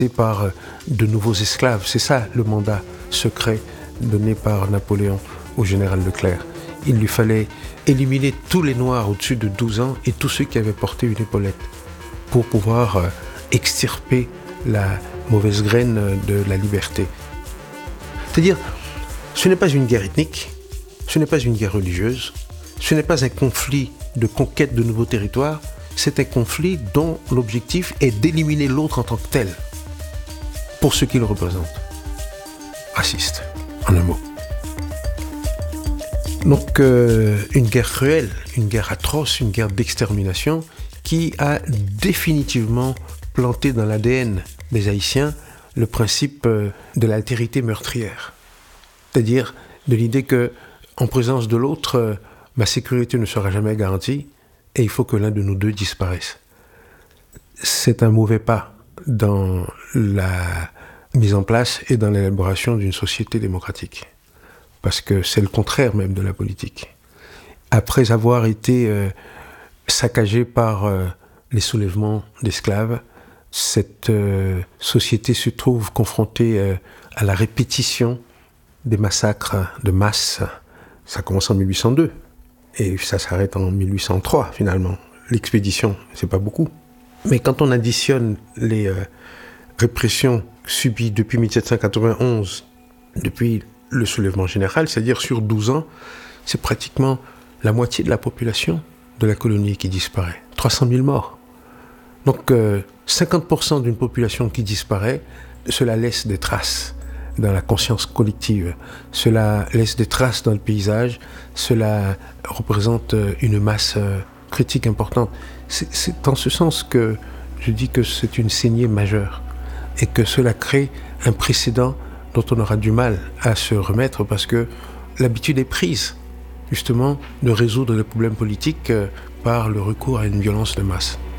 par de nouveaux esclaves. C'est ça le mandat secret donné par Napoléon au général Leclerc. Il lui fallait éliminer tous les Noirs au-dessus de 12 ans et tous ceux qui avaient porté une épaulette pour pouvoir extirper la mauvaise graine de la liberté. C'est-à-dire, ce n'est pas une guerre ethnique, ce n'est pas une guerre religieuse, ce n'est pas un conflit de conquête de nouveaux territoires, c'est un conflit dont l'objectif est d'éliminer l'autre en tant que tel, pour ce qu'il représente. Raciste, en un mot. Donc, une guerre cruelle, une guerre atroce, une guerre d'extermination qui a définitivement planté dans l'ADN des Haïtiens le principe de l'altérité meurtrière. C'est-à-dire de l'idée que, en présence de l'autre, ma sécurité ne sera jamais garantie et il faut que l'un de nous deux disparaisse. C'est un mauvais pas dans la mise en place et dans l'élaboration d'une société démocratique. Parce que c'est le contraire même de la politique. Après avoir été saccagée par les soulèvements d'esclaves, cette société se trouve confrontée à la répétition des massacres de masse. Ça commence en 1802 et ça s'arrête en 1803 finalement. L'expédition, c'est pas beaucoup. Mais quand on additionne les répressions subies depuis 1791, depuis le soulèvement général, c'est-à-dire sur 12 ans, c'est pratiquement la moitié de la population de la colonie qui disparaît. 300 000 morts. Donc 50% d'une population qui disparaît, cela laisse des traces dans la conscience collective. Cela laisse des traces dans le paysage. Cela représente une masse critique importante. C'est en ce sens que je dis que c'est une saignée majeure et que cela crée un précédent dont on aura du mal à se remettre parce que l'habitude est prise, justement, de résoudre les problèmes politiques par le recours à une violence de masse.